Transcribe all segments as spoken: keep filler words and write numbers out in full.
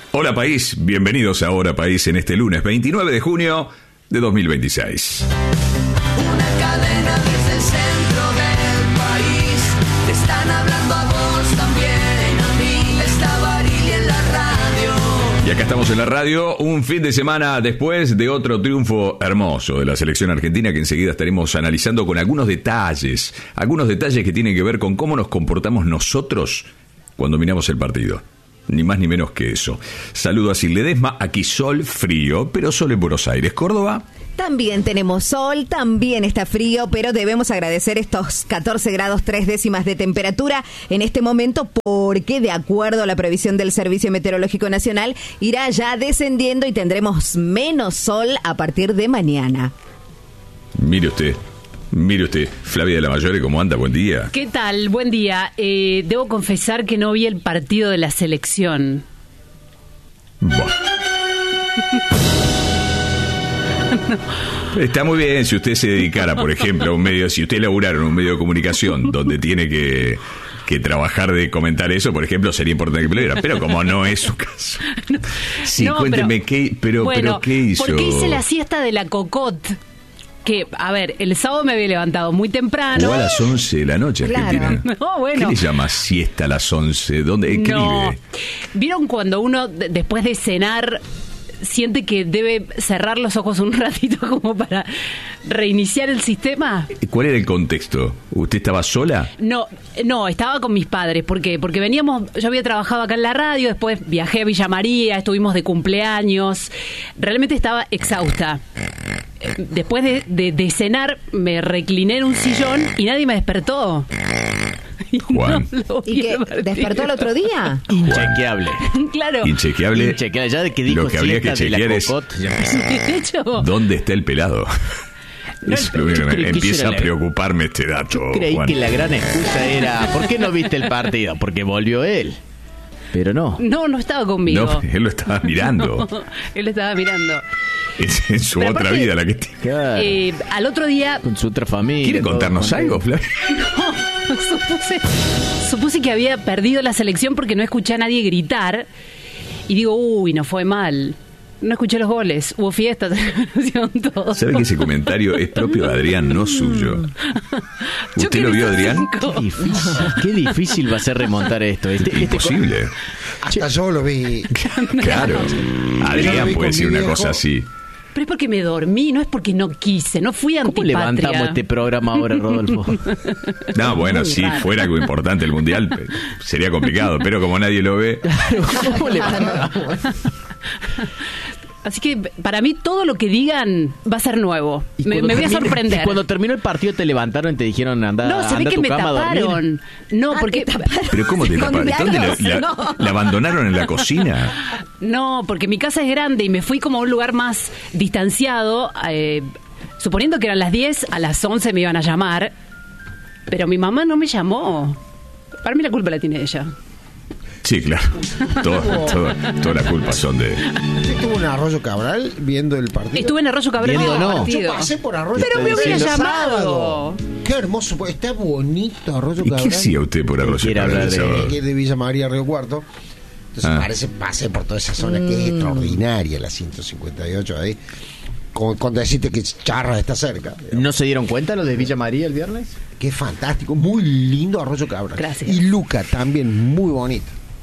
Hola país, bienvenidos a Hora País en este lunes veintinueve de junio de dos mil veintiséis. Una cadena desde el centro del país. Te están hablando a vos también, a mí. Está Barili en la radio. Y acá estamos en la radio, un fin de semana después de otro triunfo hermoso de la selección argentina que enseguida estaremos analizando con algunos detalles, algunos detalles que tienen que ver con cómo nos comportamos nosotros cuando miramos el partido. Ni más ni menos que eso. Saludo a Ledesma, aquí sol, frío, pero sol en Buenos Aires. ¿Córdoba? También tenemos sol, también está frío, pero debemos agradecer estos catorce grados tres décimas de temperatura en este momento porque, de acuerdo a la previsión del Servicio Meteorológico Nacional, irá ya descendiendo y tendremos menos sol a partir de mañana. Mire usted. Mire usted, Flavia de la Mayore, ¿cómo anda? Buen día. ¿Qué tal? Buen día. Eh, debo confesar que no vi el partido de la selección. Buah. No. Está muy bien si usted se dedicara, por ejemplo, a un medio, si usted laburara en un medio de comunicación donde tiene que, que trabajar de comentar eso, por ejemplo, sería importante que lo viera, pero como no es su caso. No, sí, no, cuénteme, pero, ¿qué, pero, bueno, pero ¿qué hizo? ¿Por qué hice la siesta de la cocotte? Que, a ver, el sábado me había levantado muy temprano. O a las once de la noche, claro. Argentina. No, bueno. ¿Qué le llama siesta a las once? ¿Dónde? ¿En qué no. vive? ¿Vieron cuando uno, d- después de cenar, siente que debe cerrar los ojos un ratito como para reiniciar el sistema? ¿Cuál era el contexto? ¿Usted estaba sola? No, no, estaba con mis padres. ¿Por qué? Porque veníamos, yo había trabajado acá en la radio, después viajé a Villa María, estuvimos de cumpleaños. Realmente estaba exhausta. Después de, de, de cenar, me recliné en un sillón y nadie me despertó. Y Juan. no lo vi ¿Y que el partido. despertó el otro día? Inchequeable. Claro. Inchequeable. Inchequeable. Ya de que dijo Lo que habría que siesta de la chequear es cocotte, ya empezó. De hecho, ¿dónde está el pelado? No, Eso es lo único que yo me- creí que empieza eso a era la- preocuparme este dato, Creí Juan. que la gran excusa era ¿por qué no viste el partido? Porque volvió él. Pero no. no, no estaba conmigo. No, él lo estaba mirando. No, él lo estaba mirando. Es en su Pero otra aparte- vida la que tiene. Claro. Eh, al otro día, Con su otra familia. ¿Quiere todo contarnos contento. algo, Flavia? no, supuse, supuse que había perdido la selección porque no escuché a nadie gritar. Y digo, uy, no fue mal. No escuché los goles. Hubo fiesta, televisión, todo. ¿Sabe que ese comentario es propio de Adrián, no suyo? Yo ¿Usted que lo vi vio, esos Adrián? cinco. Qué difícil, qué difícil va a ser remontar esto. Este, este- Imposible. Hasta yo lo vi. Claro. Yo lo Adrián vi puede con decir mi una viejo. cosa así. Pero es porque me dormí, no es porque no quise. No fui ¿Cómo antipatria. levantamos este programa ahora, Rodolfo? No, bueno, Muy si raro. fuera algo importante el Mundial, eh, sería complicado, pero como nadie lo ve... ¿Cómo levantamos? Así que para mí todo lo que digan va a ser nuevo. Y Me, cuando me voy a termine- sorprender. y cuando terminó el partido te levantaron y te dijeron anda, No, se ve anda a que tu me cama a dormir. taparon. No, Ah, porque te taparon. ¿Pero cómo te Con taparon? ¿Dónde la, milagros, la- no. la abandonaron en la cocina? no, porque mi casa es grande y me fui como a un lugar más distanciado. eh, suponiendo que eran las diez, a las once me iban a llamar. Pero mi mamá no me llamó. Para mí la culpa la tiene ella. Sí, claro. Todo, todo- toda la culpa son de... ¿Usted estuvo en Arroyo Cabral viendo el partido? Estuve en Arroyo Cabral Viendo, viendo el no. partido. Yo pasé por Arroyo Pero me Cabral hubiera el llamado. sábado. Qué hermoso, pues, está bonito Arroyo ¿Y Cabral. qué hacía usted por Arroyo Quiere Cabral hablar el de- sábado? Que es de Villa María, Río Cuarto. Entonces Ah. parece, pasé por toda esa zona que es extraordinaria, la ciento cincuenta y ocho ahí. Con, con decirte que Charras está cerca. ¿No se dieron cuenta lo de Villa María el viernes? Qué fantástico, muy lindo Arroyo Cabral. Gracias. Y Luca también, muy bonito.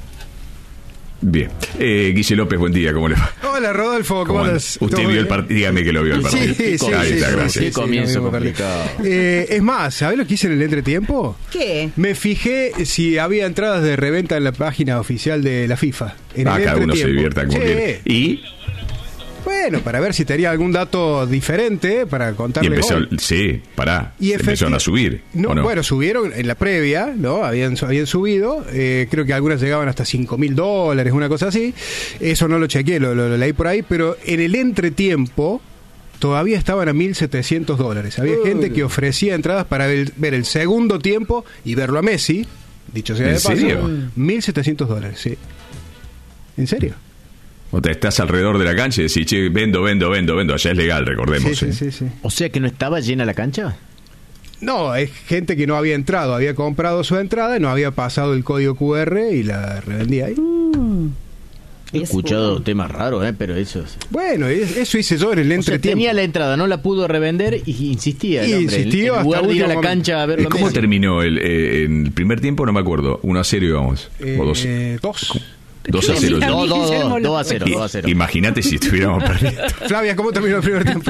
Bien. Eh, Guille López, buen día, ¿cómo le va? Hola Rodolfo, ¿cómo, ¿Cómo anda? andas? Usted ¿Todo vio el bien? partido, dígame que lo vio el Sí, partido. sí, sí. Ahí está, sí, gracias. Qué comienzo no me perdí. complicado. Eh, es más, ¿sabés lo que hice en el entretiempo? ¿Qué? Me fijé si había entradas de reventa en la página oficial de la FIFA. En Ah, el cada uno se entretiempo. divierta como Sí. quiere. Y, Bueno, para ver si tenía algún dato diferente para y contarles empezó, hoy. sí, pará, Y se empezaron efecti- a subir, No, ¿o no? Bueno, subieron en la previa, ¿no? Habían, habían subido. eh, creo que algunas llegaban hasta cinco mil dólares, una cosa así. Eso no lo chequeé, lo, lo- lo leí por ahí. Pero en el entretiempo todavía estaban a mil setecientos dólares. Había gente que ofrecía entradas para ver, ver el segundo tiempo y verlo a Messi. Dicho sea ¿En de paso. serio? mil setecientos dólares, sí. ¿En serio? O te estás alrededor de la cancha y decís, che, vendo, vendo, vendo, vendo. Allá es legal, recordemos. Sí, ¿eh? sí, sí, sí. O sea que no estaba llena la cancha. No, es gente que no había entrado, había comprado su entrada, no había pasado el código Q R y la revendía ahí. He escuchado temas raros, ¿eh? Pero eso... es- Bueno, es- eso hice yo en el O sea, entretiempo. tenía la entrada, no la pudo revender y insistía. el Y hombre, insistió en hasta lugar de ir a la último cancha a ver lo ¿Cómo Messi. terminó el, eh, en el primer tiempo? No me acuerdo. uno a cero íbamos. Eh, O dos, dos. dos a cero. Sí, dos, dos, Guillermo dos, dos a cero, I- dos a cero. Imagínate si estuviéramos perdiendo. Flavia, ¿cómo terminó el primer tiempo?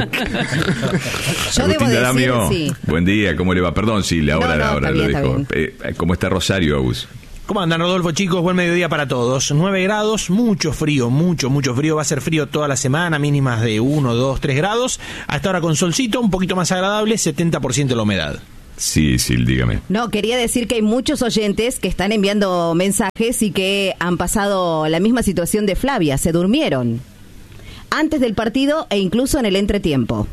Yo debo Agustín decir, Daramio, sí. buen día, ¿cómo le va? Perdón, sí, la hora, No, no, la hora está lo bien, dejo. está Eh, ¿Cómo está Rosario, Agus? ¿Cómo andan, Rodolfo, chicos? Buen mediodía para todos. nueve grados, mucho frío, mucho, mucho frío. Va a ser frío toda la semana, mínimas de uno, dos, tres grados. Hasta ahora con solcito, un poquito más agradable, setenta por ciento la humedad. Sí, sí, dígame. No, quería decir que hay muchos oyentes que están enviando mensajes y que han pasado la misma situación de Flavia, se durmieron antes del partido e incluso en el entretiempo.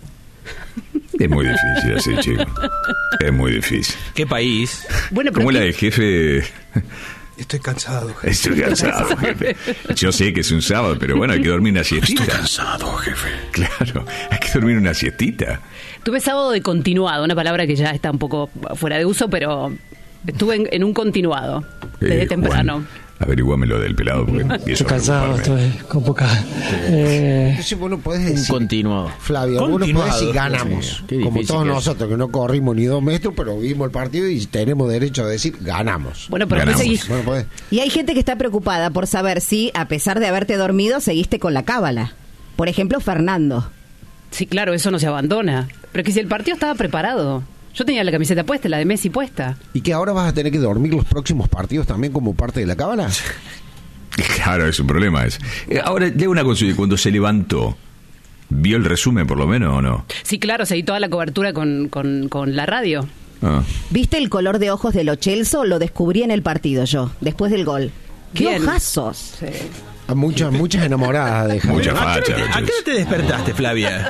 Es muy difícil así, chico. Es muy difícil. ¿Qué país? Bueno, pero ¿Cómo la ¿qué- de jefe? Estoy cansado. jefe. Estoy cansado, jefe. Yo sé que es un sábado, pero bueno, hay que dormir una siestita. Estoy cansado, jefe. Claro, hay que dormir una siestita. Tuve sábado de continuado, una palabra que ya está un poco fuera de uso, pero estuve en, en un continuado desde Eh, temprano. Juan, averiguame lo del pelado porque empiezo Estoy a cansado, preocuparme. estoy con poca... Eh, Entonces vos no podés Un decir, continuado. Flavio, vos no Continuado. podés decir ganamos. Sí, qué como difícil todos que es. nosotros, que no corrimos ni dos metros, pero vimos el partido y tenemos derecho a decir ganamos. Bueno, pero Ganamos. después seguís- Bueno, podés. Y hay gente que está preocupada por saber si, a pesar de haberte dormido, seguiste con la cábala. Por ejemplo, Fernando. Sí, claro, eso no se abandona. Pero que si el partido estaba preparado. Yo tenía la camiseta puesta, la de Messi puesta. ¿Y que ahora vas a tener que dormir los próximos partidos también como parte de la cábala? Claro, es un problema ese. Eh, Ahora, le hago una consulta. Cuando se levantó, ¿vio el resumen por lo menos o no? Sí, claro, seguí toda la cobertura con, con, con la radio. Ah. ¿Viste el color de ojos de Lo Celso? Lo descubrí en el partido yo, después del gol. ¡Qué Bien. ojazos! A muchas, muchas enamoradas de Javier. Mucha ¿A qué hora facha. te- lo ¿A qué hora chicos. te despertaste, Flavia?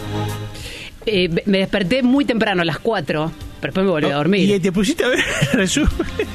Eh, me desperté muy temprano, a las cuatro, pero después me volví a dormir. ¿Y te pusiste a ver el resumen?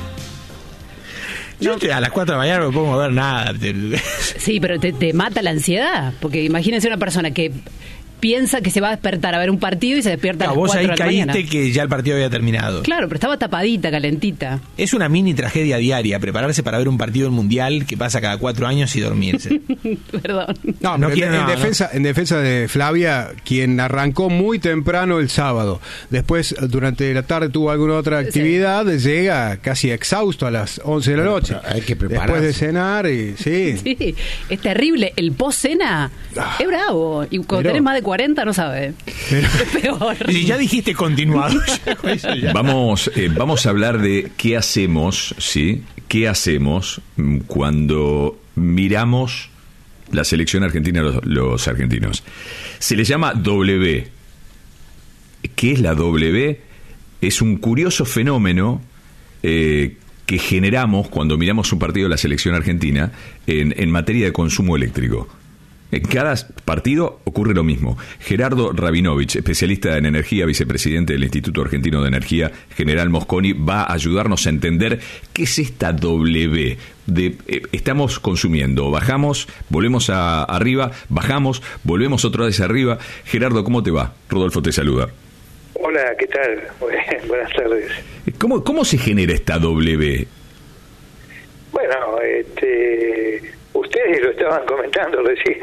Yo te- a las cuatro de la mañana no me pongo a ver nada. Te- Sí, pero te, te mata la ansiedad, porque imagínense una persona que piensa que se va a despertar a ver un partido y se despierta a No, las vos cuatro ahí de la mañana. caíste que ya el partido había terminado. Claro, pero estaba tapadita, calentita. Es una mini tragedia diaria, prepararse para ver un partido del Mundial que pasa cada cuatro años y dormirse. Perdón. No, No pero quiero en, en nada, defensa, en defensa de Flavia, quien arrancó muy temprano el sábado, después durante la tarde tuvo alguna otra actividad, llega casi exhausto a las once de la Bueno, noche. pero hay que prepararse. Después de cenar y sí. Sí, es terrible. El post-cena es bravo. Y cuando Pero- tenés más de cuarenta no sabes. Pero- Es peor. Y ya dijiste continuado. Eso ya. Vamos, eh, vamos a hablar de qué hacemos, ¿sí? ¿Qué hacemos mm, cuando miramos la selección argentina a los, los argentinos? Se le llama W. ¿Qué es la W? Es un curioso fenómeno eh, que generamos cuando miramos un partido de la selección argentina en, en materia de consumo eléctrico. En cada partido ocurre lo mismo. Gerardo Rabinovich, especialista en energía, vicepresidente del Instituto Argentino de Energía, General Mosconi, va a ayudarnos a entender qué es esta W. De, eh, estamos consumiendo, bajamos, volvemos a, arriba, bajamos, volvemos otra vez arriba. Gerardo, ¿cómo te va? Rodolfo te saluda. Hola, ¿qué tal? Buenas tardes. ¿Cómo, cómo se genera esta W? Bueno, este, ustedes lo estaban comentando recién,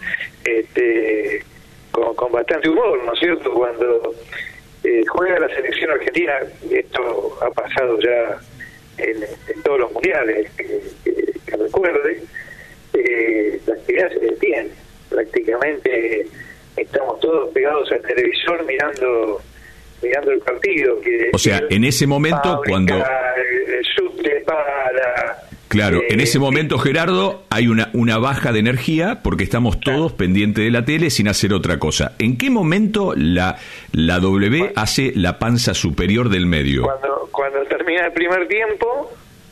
este, con, con bastante humor, ¿no es cierto? Cuando eh, juega la selección argentina, esto ha pasado ya en, en todos los mundiales, que, que, que recuerde, eh, la actividad se detiene. Prácticamente estamos todos pegados al televisor mirando mirando el partido. Que, O sea, que en ese momento, fábrica, cuando... El, el subte para... Claro, en eh, ese momento, Gerardo, hay una, una baja de energía porque estamos todos pendientes de la tele sin hacer otra cosa. ¿En qué momento la, la W hace la panza superior del medio? Cuando, cuando termina el primer tiempo,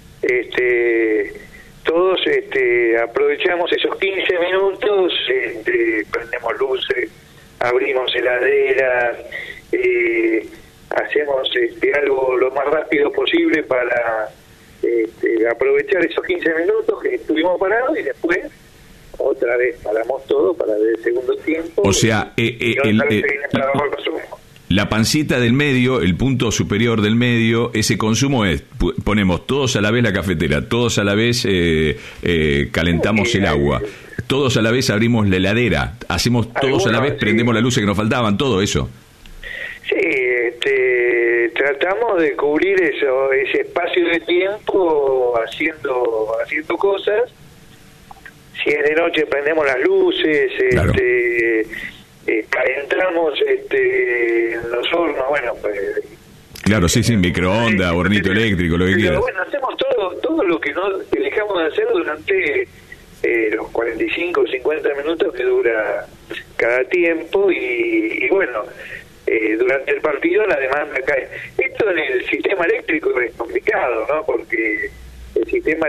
este, todos este, aprovechamos esos quince minutos, este, prendemos luces, abrimos heladeras, eh, hacemos este, algo lo más rápido posible para este, aprovechar esos quince minutos que estuvimos parados y después otra vez paramos todo para ver el segundo tiempo. O sea, eh, eh, y otra el, vez eh, se viene para abajo el consumo. La pancita del medio, el punto superior del medio, ese consumo es, ponemos todos a la vez la cafetera, todos a la vez eh, eh, calentamos el agua, todos a la vez abrimos la heladera, hacemos todos a la vez, prendemos las luces que nos faltaban, todo eso. Sí, este, tratamos de cubrir eso, ese espacio de tiempo haciendo, haciendo cosas. Si es de noche prendemos las luces, Claro. este, eh, calentamos este, los hornos, bueno, pues... Claro, sí, sí, microondas, hornito eléctrico, lo que Pero quieras. bueno, hacemos todo todo lo que no que dejamos de hacer durante eh, los cuarenta y cinco o cincuenta minutos que dura cada tiempo y, y bueno, eh, durante el partido la demanda cae. Esto en el sistema eléctrico es complicado, ¿no? Porque el sistema